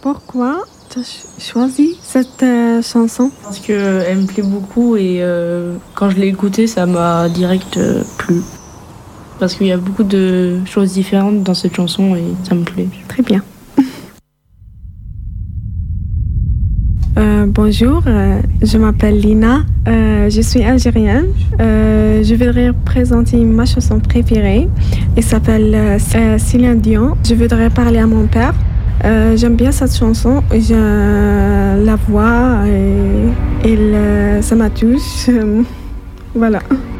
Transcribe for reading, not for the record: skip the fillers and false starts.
pourquoi tu as choisi cette chanson? Parce qu'elle me plaît beaucoup et quand je l'ai écoutée, ça m'a direct plu. Parce qu'il y a beaucoup de choses différentes dans cette chanson et ça me plaît. Très bien. Bonjour, je m'appelle Lina, je suis algérienne. Je voudrais présenter ma chanson préférée. Elle s'appelle Céline Dion. Je voudrais parler à mon père. J'aime bien cette chanson, la voix et ça me touche. Voilà.